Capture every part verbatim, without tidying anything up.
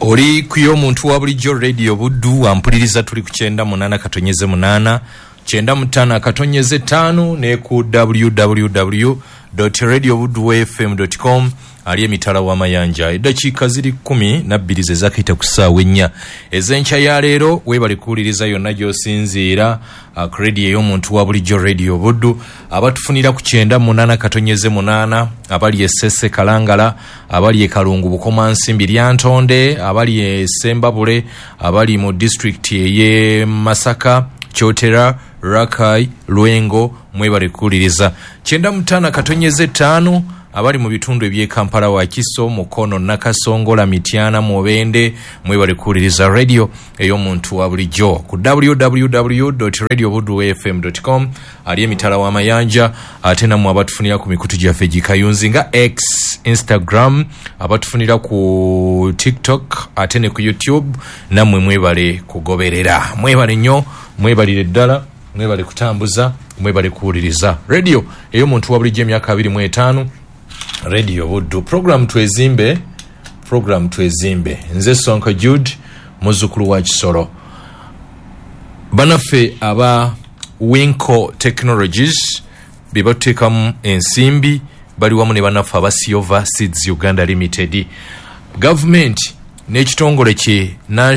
Oli kuyo muntu wa bulijjo radio buddu ampuliriza tuli ku kyenda munana katonyeze munana kyenda mutana katonyeze tano ne ku w w w dot radio buddu f m dot com ali emitala wa mayanja eddakiika ziri kumi na bbiri ze zakayita ku ssaawa ennya ezenkya ya leero weebale kuwuliriza yonna gy'osinziira uh, ku radio ey'omuntu wa bulijjo radio buddu abatufunira ku kyenda munana katonyeze munana abali e Ssese Kalangala abali e Kalungu Bukomansimbi Lyantonde abali e Sembabule abali mu district ye Masaka Kyotera Rakai Lwengo mwebale kuwuliriza kyenda mutana katonyeze tano abali mu bitundu ebye Kampala wa Kiso Mukono Nakasongola Mityana Mubende mwebale kuwuliriza radio ey'omuntu wa bulijjo ku w w w dot radio buddu f m dot com ali emitala wa mayanja ate namwe abatufunira ku mikutu gyaffe gikayunzi nga X, Instagram, abatufunira ku TikTok ate ne ku YouTube namwe mwebale kugoberera mwebale nnyo mwebalire ddala mwebale kutambuza mwebale kuwuliriza radio ey'omuntu wa bulijjo emyaka abiri mu etaano radio buddu program twezimbe program twezimbe nze Sonko Jude muzukulu wa Kisoro banafe aba Winco Technologies bibatekamu ensimbi bali wamu ne banafe aba Siova Seeds Uganda Limited government n'ekitongole ki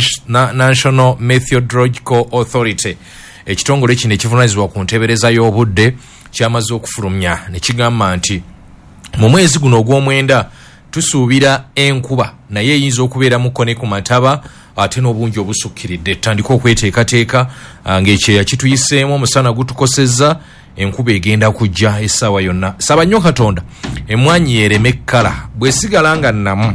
National Meteorological Authority ekitongole kino ekivunaanyizibwa ku nteebereza y'obudde kyamaze okufulumya ne kigamba nti mu mwezi guno ogw'omwenda tusuubira enkuba naye eyinza okubeera muko ne ku mataba ate n'obungi obusukkiridde tandika okweteekateeka ng'ekyeya kituyiseemu omusana gutukosezza enkuba egenda kujja essaawa yonna saba nnyo Katonda emmwanyi yereme ekkala bw'esigala nga nnamu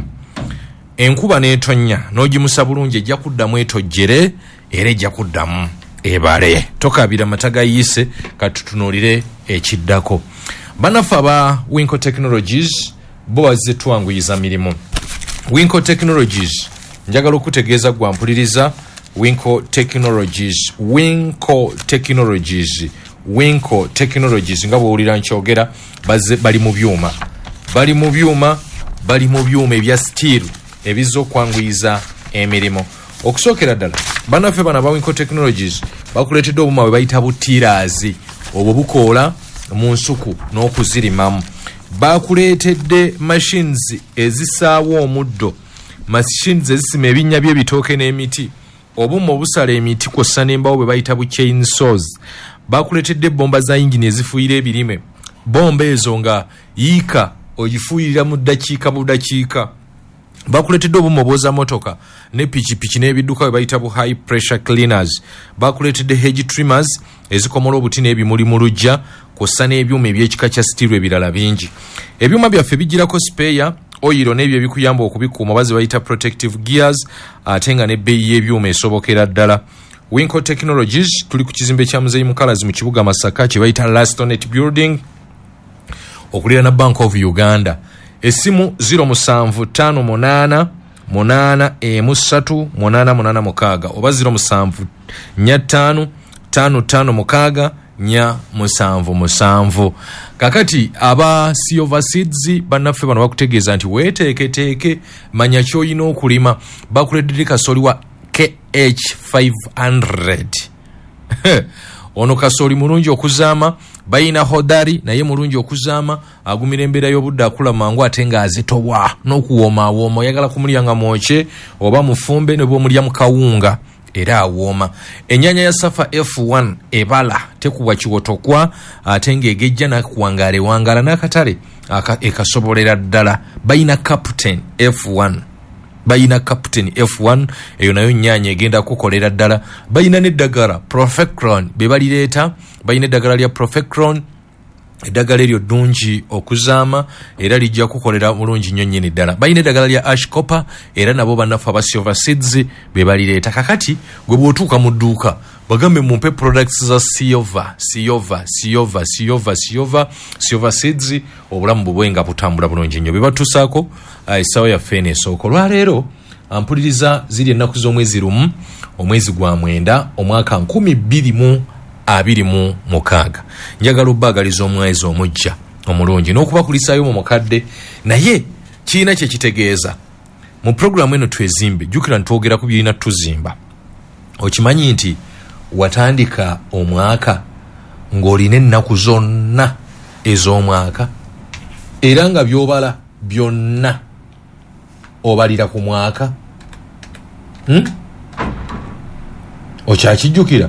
enkuba n'etonnya n'ogimusa bulungi ejja kuddamu etojjere era ejja kuddamu ebale tokabira mata gayise katutunuulire ekiddako banafa ba Winco Technologies bo wazze twanguyiza mirimu Winco Technologies njagala okutegeeza gwampuliriza Winco Technologies Winco Technologies Winco Technologies nga bw'owulira nkyogera bazze bali mu byuma bali mu byuma bali mu byuma ebya steel ebizza okwanguyiza emirimu okusookera ddala banafe bana ba Winco Technologies bakuleetedde obuma bwe bayita butiiraazi obwo bukoola mu nsuku n'okuzirimamu bakuleetedde machines ezisaawa omuddo machines ezisima ebinnya by'ebitooke n'emiti obuma obusala emiti kw'ossa n'embawo bwe bayita bu chainsaws bakuleetedde bomba za yingini ezifuuyira ebirime bomba ezo nga yiika ogifuuyirira mu ddakiika budakiika bakuleetedde obuma obwoza motoka ne pikipiki n'ebidduka bwe bayita bu high pressure cleaners bakuleetedde hedge trimmers ezikomola obuti n'ebimuli mu lujja kw'ossa n'ebyuma eby'ekika kya steel ebirala bingi ebyuma byaffe bigirako spare oyiro n'ebyo ebikuyamba okubikuuma baze bayita protective gears ate nga n'ebbeeyi y'ebyuma esobokera ddala Winco Technologies tuli ku kizimbe kya Muzeeyi Mukalazi mu kibuga Masaka kye bayita Lastonet Building okulira na Bank of Uganda esimu zero seven five eight munana emu ssatu munana munana mukaaga oba zero seven nnya ttaano ttaano ttaano mukaaga nnya musanvu musanvu kakati aba Siova Seeds banaffe bano bakutegeeza nti weeteeketeeke manya ky'olina okulima bakuleddeko kasooli wa K H five hundred ono kasooli mulungi okuzaama bayina hodari naye mulungi okuzaama agumira embeera y'obudde akula mangu ate nga azitobwa n'okuwoomawooma oyagala kumulya nga mwoke oba mufumbe ne bw'omulya mu kawunga era awooma ennyanya ya Safa F one ebala tekubwa kiwotokwa ate ng'egejja nakuwangaala ewangaala n'akatale ekasobolera ddala bayina Captain F one bayina Captain F one eyo nayo nnyanya egenda kukolera ddala bayina n'eddagala Profecron be balireeta bayina eddagala lya Profecron eddagala eryo ddungi okuzaama era lijja kukolera bulungi nnyo nnyini ddala bayina eddagala lya Ash Copper era nabo bannafu aba Siova Seeds be balireeta kakati gwe bw'otuuka mu dduuka bagambe mumpe products za Siova Siova Siova Siova Siova Siova Seeds obulamu bubwe nga butambula bulungi nnyo bebatusaako essaawa yaffe eneesooka olwaleero ampuliriza ziri ennaku z'omwezi lumu omwezi gwa mwenda omwaka nkumi bbiri mu abiri mu mukaaga njagala obbaagaliza omwezi omujja omulungi n'okubakulisaayo mu mukadde naye kiina kye kitegeeza mu program eno twezimbe jukira ntwogera ku birina tuzimba okimanyi nti watandika omwaka ng'olina ennaku zonna ez'omwaka era nga byobala byonna obalira ku mwaka hmm? okyakijjukira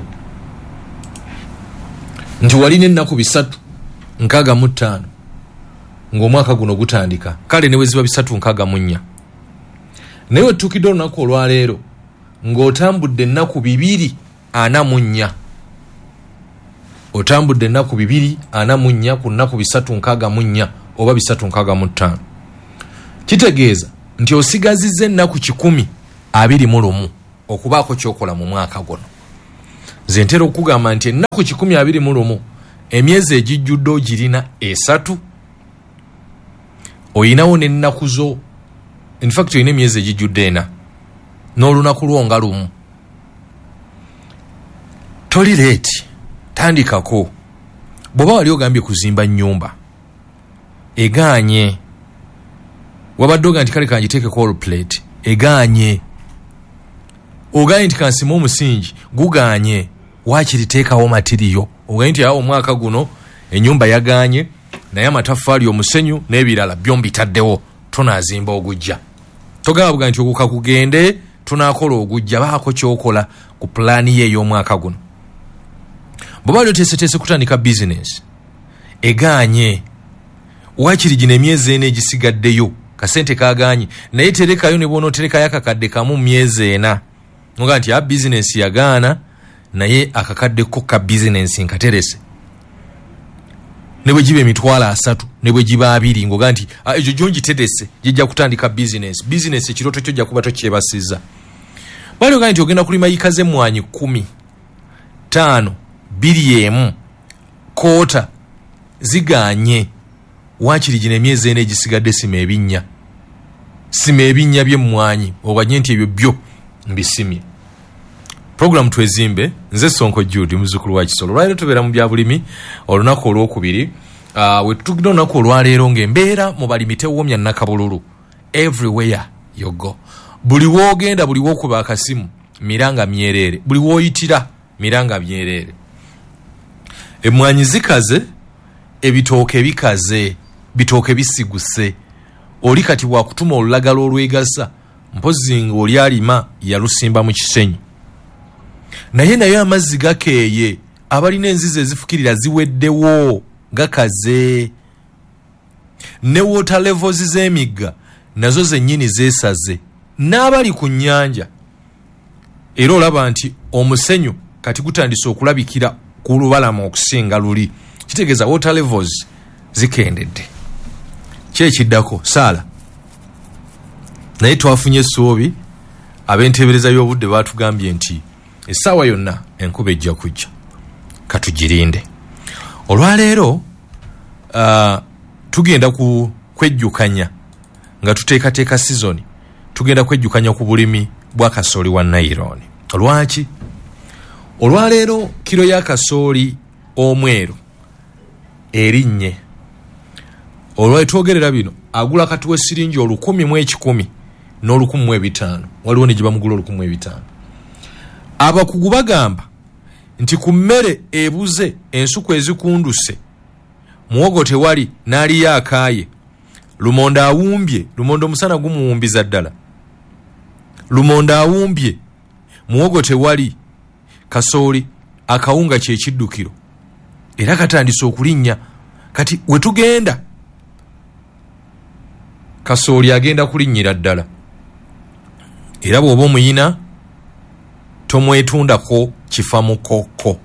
nti walina ennaku bisatu nkaaga mu ttaano ng'omwaka guno gutandika kale ne weziba bisatu nkaaga mu nnya naye wetuukidde olunaku olwaleero ng'otambudde ennaku bibiri ana mu nnya otambudde ennaku bibiri ana mu nnya ku nnaku bisatu nkaaga mu nnya oba bisatu nkaaga mu ttaano kitegeeza nti osigazizza ennaku kikumi abiri mu lumu okubaako kyokola mu mwaka guno nze ntera okugamba nti ennaku kikumi abiri mu lumu emyezi egijjudde ogirina esatu oyinawo n'ennaku zo in fact oyina emyezi egijjudde ena n'olunaku lwo nga lumu toli leeti tandikako bw'oba wali ogambye kuzimba nnyumba egaanye wabadde oga nti kale kangiteekeko oluplate egaanye oganye nti kansima omusingi gugaanye waakiriteekawo matiriyo oganye nti awo omwaka guno ennyumba yagaanye naye amataffaali omusenyu n'ebirala byombitaddewo tunaazimba ogujja togamba nti oguka kugende tunaakola ogujja baako kyokola ku pulaani ye ey'omwaka guno bw'oba oli oteeseteese kutandika bizinesi egaanye waakiri gino emyezi ena egisigaddeyo kasente kagaanye naye terekayo ne bw'onooterekayo akakadde kamu myezi ena nga nti a bizinesi yagaana naye akakaddeko ka bizinesi nkaterese ne bwe giba emitwalo asatu ne bwe giba abiri ng'oga nti ekyo gyongiterese gijja kutandika bizinesi bizinesi ekirooto kyo ojja kuba tokyebasizza bali oga nti ogenda kulima yika z'emmwanyi kumi ttaano bbiri emu koota zigaanye waakiri gino emyezi ena egisigadde sima ebinnya sima ebinnya by'emmwanyi oganye nti ebyo byo mbisimye program twezimbe nze Sonko Jude muzukulu wa Kisolo lwaleero tubeera mu bya bulimi olunaku olwokubiri uh, wetutugidde olunaku olwaleero ng'embeera mu balimi tewoomya nnakabululu everywhere you go buli woogenda buli wookuba akasimu miranga myereere buli wooyitira miranga myereere emmwanyi zikaze ebitooke bikaze bitooke bisiguse oli kati bwakutuma olulagala olwegasa mpozi nga oli alima yalusimba mu kisenyi naye naye amazzi gakeeye abalina enzizi ezifukirira ziweddewo gakaze ne water levels z'emigga nazo zennyini zeesaze n'abali ku nnyanja era olaba nti omusenyu kati gutandise okulabikira ku lubalama okusinga luli kitegeeza water levels zikendedde kyekiddako saala naye twafunye essuubi ab'enteebereza y'obudde baatugambye nti essaawa yonna enkuba ejja kujja katugirinde olwaleero uh, tugenda ku kwejjukanya nga tuteekateeka sizoni tugenda kwejjukanya ku bulimi bwa kasooli wa nayironi olwaki olwaleero kiro ya kasooli omweru erinnye olwali twogerera bino agula kati w'essiringi olukumi mu ekikumi n'olukumi mu ebitaano waliwo ne gye bamugula olukumi mu ebitaano abakugu bagamba nti ku mmere ebuze ensuku ezikunduse muwogo tewali n'aliyo akaaye lumonde awumbye lumonde omusana gumuwumbiza ddala lumonde awumbye muwogo tewali kasooli akawunga kyekiddukiro era katandise okulinnya kati wetugenda kasooli agenda kulinnyira ddala era bw'oba omuyina tomwetundako kifa mukoko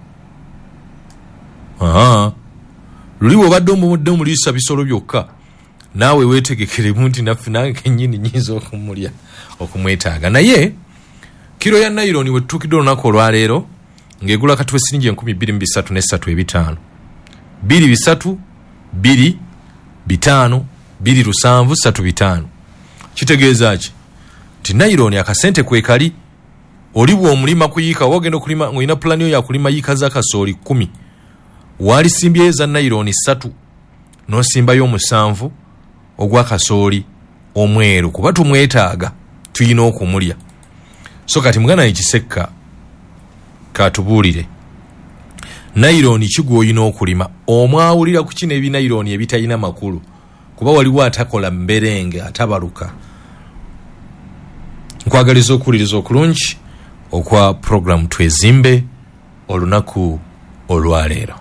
aa luli bw'obadde omudde omuliisa bisolo byokka naawe weetegekeremu nti naffe nange kennyini nyinza okumulya okumwetaaga naye kiro ya nayironi wetutukidde olunaku olwaleero ng'egula kati w'essiringi enkumi bbiri mu bisatu n'essatu ebitaano bbiri bisatu bbiri bitaano bbiri lusanvu ssatu bitaano kitegeeza ki nti nayironi akasente kwekali oli bw'omulima kuyiika wogenda okulima ng'olina pulani yo yakulima yiika za kasooli kkumi waalisimbyeyo za nayironi ssatu n'osimbayo omusanvu ogwa kasooli omweru kuba tumwetaaga tuyina okumulya. So kati mugana ekisekka katubuulire naironi kigwoyina okulima omwawulira ku kino ebinaironi ebitalina makulu kuba waliwo atakola mberenge atabaluka. Nkwagaliza okuwuliriza okulungi okwa program Twezimbe olunaku olwaleero.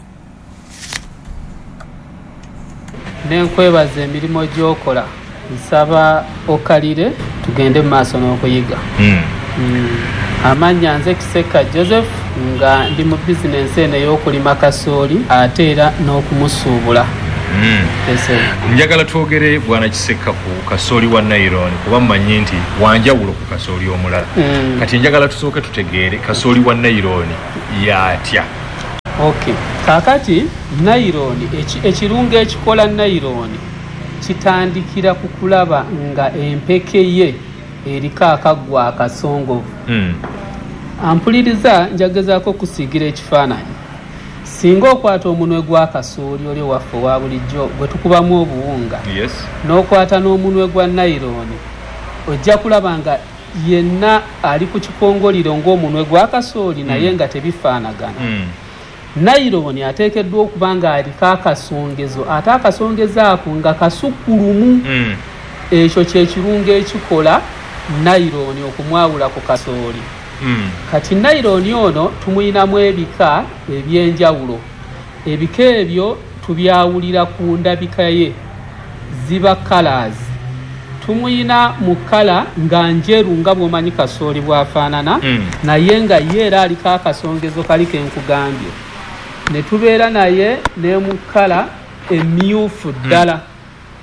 Nenkwebaza emirimu gy'okola nsaba okalire tugende mu maaso n'okuyiga. Mm. Mm. Amanya nze Kisekka Joseph nga ndi mu bizinensi eno ey'okulima kasooli ate era n'okumusuubula. Mm. Njagala twogere bwana Kisekka ku kasooli wa naironi kuba mmanyi nti wanjawulo ku kasooli omulala. Mm. Kati njagala tusooke tutegeere kasooli wa naironi yatya. Okay. Kakati naironi ekirungo ekikola naironi kitandikira ku kulaba nga empeke ye eriko akaggwa akasongovu. Mm. Ampuliriza njagezaako kusiigira ekifaananyi. Singa okwata omunwe gwa kasooli oli waffe wa bulijjo bwe tukubamu obuwunga. Yes. N'okwata n'omunwe gwa naironi ojja kulaba nga yenna ali ku kikongoliro ng'omunwe gwa kasooli naye nga tebifaanagana. Mm. Naironi ateekeddwa okuba nga aliko akasongezo ate akasongezo ako nga kasukulumu. Mm. Ekyo kyekirungo ekikola naironi okumwawula ku kasooli. Mm. Kati naironi ono tumuyinamu ebika ebyenjawulo. Ebika ebyo tubyawulira ku ndabika ye ziba colors. Tumuyina mu kala nga njeru nga bw'omanyi kasooli bw'afaanana. Mm. naye nga ye era aliko akasongezo kali ke nkugambye. Ne tubeera naye ne mu kala emyufu ddala. Mm.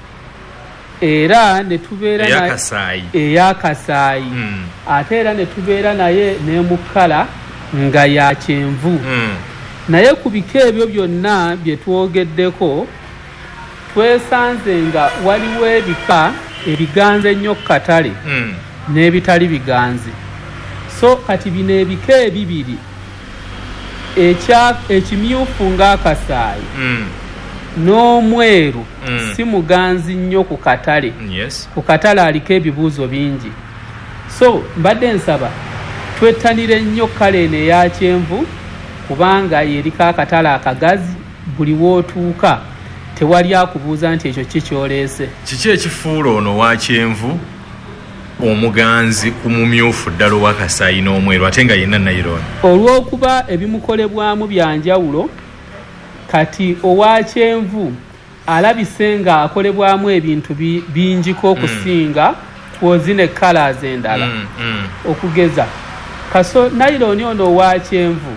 Era ne tubeera naye eyakasaayi. Eyakasaayi. Mm. Ate era ne tubeera naye ne mu kala nga ya kyenvu. Mm. Naye ku bika ebyo byonna bye twogeddeko twesanze nga waliwo ebika ebiganze ennyo ku katale. Mm. n'ebitali biganzi. So kati bino ebika ebibiri ekya ekimyufu ng'akasaayi mm. n'omweru mm. si muganzi nnyo ku katale. Yes. Ku katale aliko ebibuuzo bingi. So mbadde nsaba twettanire nnyo kale eno eya kyenvu kubanga yeriko akatale akagazi buli wootuuka tewali akubuuza nti ekyo kikyoleese. Kiki ekifuula ono wa kyenvu omuganzi ku mumyufu ddala ow'akasaayi n'omweru ate nga yenna nayironi? Olw'okuba ebimukolebwamu byanjawulo, kati owa kyenvu alabise nga akolebwamu ebintu bingiko okusinga twozine colors endala. mm, mm. Okugeza kaso nayironi ono owa kyenvu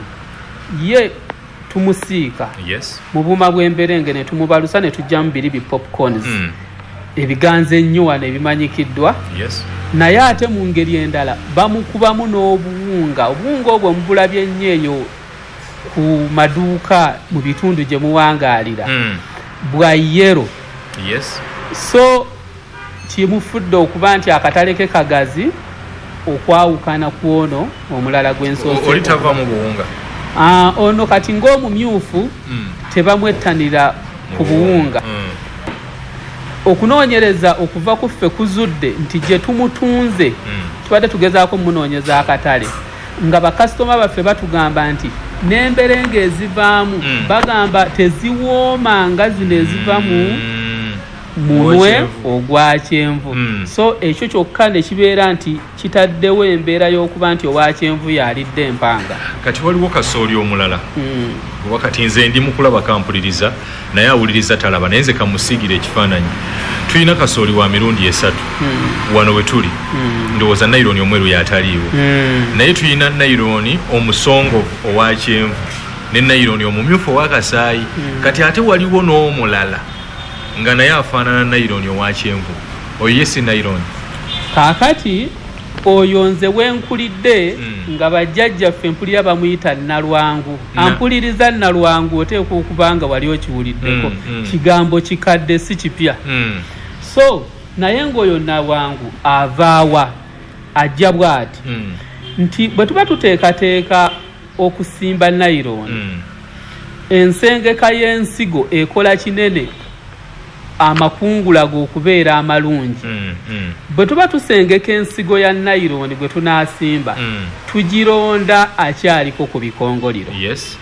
ye tumusiika. Yes. Mu buuma bw'emberenge ne tumubalusa ne tujja mu biri bi popcorns. Mm. Ebiganza ennyo wano ebimanyikiddwa. Yes. Naye ate mu ngeri endala bamukubamu n'obuwunga. Obuwunga obwo mubulabye nnyo eyo ku maduuka mu bitundu gye muwangaalira. Mm. Bwa yero. Yes. So kimufudde okuba nti akatale ke kagazi okwawukana ku ono omulala gw'ensoose. Oli tava mu buwunga? Ah, ono kati ng'omumyufu mm. tebamwettanira ku buwunga. mm. Okunoonyereza okuva ku ffe kuzudde nti gye tumutunze mm. tubadde tugezaako munoonyeza akatale nga bakasitoma baffe batugamba nti n'emberenge ezivaamu mm. bagamba teziwooma nga zino eziva mu mm. munwe ogwa kyenvu. mm. So ekyo kyokka ne kibeera nti kitaddewo embeera y'okuba nti owa kyenvu yalidde empanga. Kati waliwo kasooli omulala mm. wakati nze ndi mukulaba kampuliriza naye awuliriza talaba naye nze kamusiigira ekifaananyi. Tulina kasooli wa mirundi esatu mm. wano we tuli. mm. Ndowooza nayironi omweru yataliiwo. mm. Naye tulina nayironi omusongovu owa kyenvu ne nayironi omumyufu ow'akasaayi. mm. Kati ate waliwo n'omulala nga naye afaanana nayironi owa kyenvu. Oyo ye si nayironi? Kaakati oyo nze wenkulidde mm. nga bajjajjaffe mpulira bamuyita Nalwangu. Na. Ampuliriza Nalwangu oteekwa okuba nga wali okiwuliddeko. mm, mm. Kigambo kikadde si kipya. mm. So naye ng'oyo Nalwangu avaawa ajja bw'ati mm. nti bwe tuba tuteekateeka okusimba nayironi, mm. ensengeka y'ensigo ekola kinene amakungula go okubeera amalungi mm, mm. bwe tuba tusengeka ensigo ya nylon gwe tunaasimba mm. tugironda akyaliko ku bikongoliro yes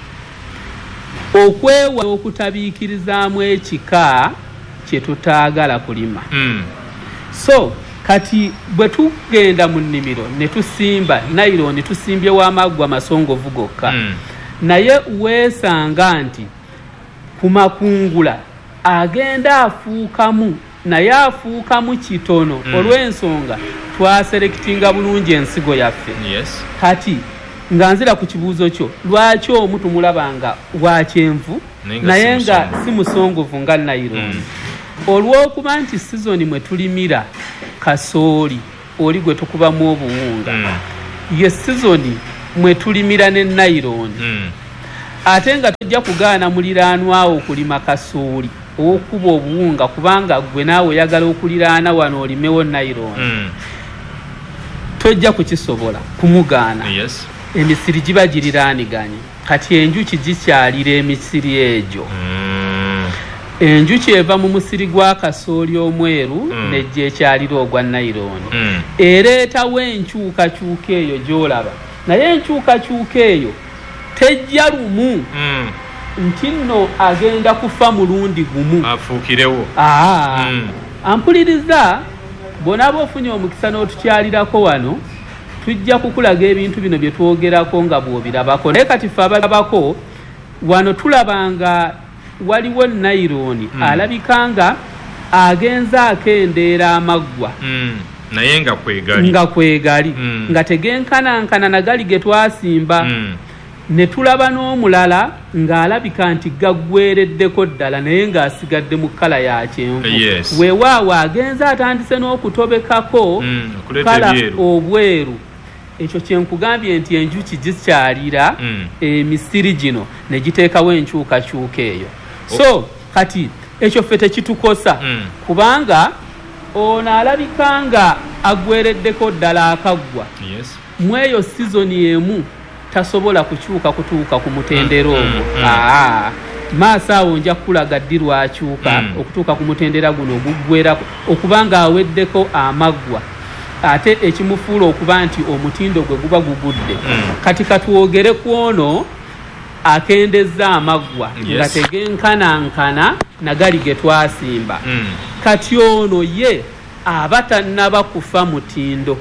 okwewa okutabiikirizaamu ekika kye tutaagala kulima mm. so kati bwe tugenda mu nnimiro ne tusimba nylon tusimbyewo amaggwa masongovu gokka mm. naye weesanga nti ku makungula agenda afuukamu naye afuukamu kitono mm. olw'ensonga twaserekitinga bulungi ensigo yaffe yes kati nga nzira ku kibuuzo kyo lwaki omu tumulabanga wa kyenvu naye nga si musongovu nga nylon mm. olw'okuba nti sizoni mwe tulimira kasooli oli gwe tukubamu obuwunga mm. ye sizoni mwe tulimira ne nylon mm. ate nga tujja kugaana muliraanwawo okulima kasooli okuba obuwunga kubanga gwe naawe oyagala okuliraana wano olimewo nylon mm. tojja kukisobola kumugaana yes. emisiri giba giriraaniganye kati enjuki gikyalira emisiri egyo mm. enjuki eva mu musiri gwa kasooli omweru mm. nejja ekyalira ogwa nylon mm. ereetawo enkyukakyuka eyo gy'olaba naye enkyukakyuka eyo tejja lumu mm. nti nno agenda kufa mulundi gumu afuukirewo mm. ampuliriza bw'onaaba ofunye omukisa n'otukyalirako wano tujja kukulaga ebintu bino bye twogerako nga bw'obirabako naye kati ffe abalabako wano tulabanga waliwo nylon mm. alabika nga agenza akendeera amaggwa mm. naye nga kwegali nga kwegali mm. nga tegenkanankana nagali ge twasimba mm. ne tulaba n'omulala ng'alabika nti gaggwereddeko ddala naye ng'asigadde mu kkala ya kyenvu yes. weewaawo agenza atandise n'okutobekako mm. kkala obweru ekyo kyenkugambye nti enjuki gikyalira mm. emisiri gino ne giteekawo enkyukakyuka eyo oh. so kati ekyo ffe tekitukosa mm. kubanga ono alabika nga aggwereddeko ddala akaggwa yes. mu eyo sizoni emu tasobola kukyuka kutuuka ku mutendera ogwo mm, mm, aa maaso awo nja kukulaga ddi lwakyuka mm. okutuuka ku mutendera guno oguggwera okubanga aweddeko amaggwa ate ekimufuula okuba nti omutindo gwe guba gugudde mm. kati katwogere ku ono akendeza amaggwa yes. nga tegenkanankana nagali ge twasimba mm. kati ono ye aba tannaba kufa mutindo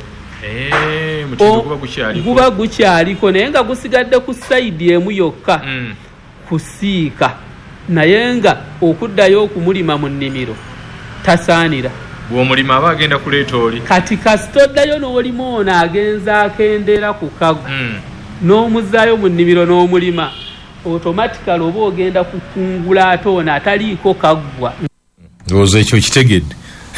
Hey, mutindo guba gukyaliko guba gukyaliko naye nga gusigadde ku sayidi emu yokka mm. kusiika naye nga okuddayo okumulima mu nnimiro tasaanira bw'omulima aba agenda kuleeta oli kati kasitoddayo n'olima ono agenza akendeera ku kagu mm. n'omuzaayo mu nnimiro n'omulima automatically oba ogenda kukungula ate ono ataliiko kaggwa ndowooza ekyo kitegedde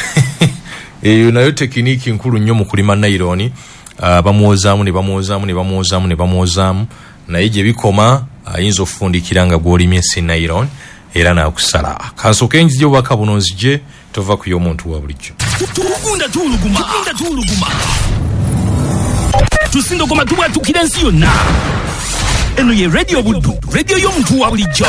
eyo nayo tekiniki nkulu nnyo mu kulima nylon uh, bamwozaamu ne bamwozaamu ne bamwozaamu ne bamwozaamu naye gye bikoma ayinza okufundikira nga gw'olimye si nylon era n'akusala kansooke nzije obubaka buno nzije tova ku y'omuntu wa bulijjo tugunda tuuluguma tugunda tuuluguma tusindogoma tubwatukira ensi yonna eno ye radio buddu radio y'omuntu wa bulijjo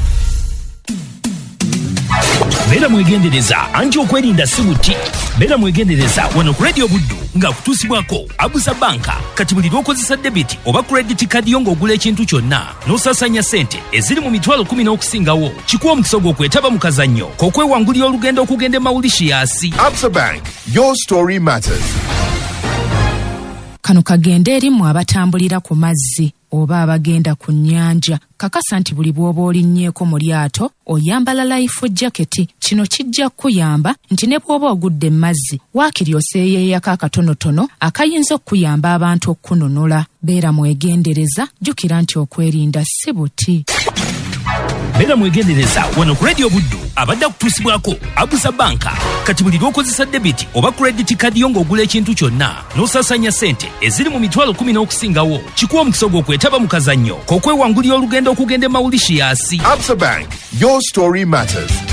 Bera mwegendereza anti okwerinda si buti. Bera mwegendereza wano ku Radio Buddu nga kutusibwako Abusa Banka kati buli lw'okozesa debit oba credit card yo ng'ogula ekintu kyonna n'osasanya ssente eziri mu mitwalo kumi n'okusingawo kikuwa omukisa gw'okwetaba mu kazannyo k'okwewangulira olugendo okugenda e Mauritius. Absa Bank, your story matters. Kano kagende erimu abatambulira ku mazzi oba abagenda ku nnyanja kakasa nti buli bw'oba olinnyeeko mu lyato oyambala life jacket. Kino kijja kuyamba nti ne bw'oba ogudde mu mazzi waakiri oseeyeeyako akatonotono akayinza okuyamba abantu okkununula. Beera mwegendereza, jjukira nti okwerinda si buti. Bera mwegendereza wano ku Radio Buddu abadde kutusibwako Abusa Banka kati buli lw'okozesa debit oba credit card yo ng'ogula ekintu kyonna n'osasanya ssente eziri mu mitwalo kumi n'okusingawo kikuwa omukisa gw'okwetaba mu kazannyo k'okwewangulira olugendo okugenda e Mauritius. Absa Bank, your story matters.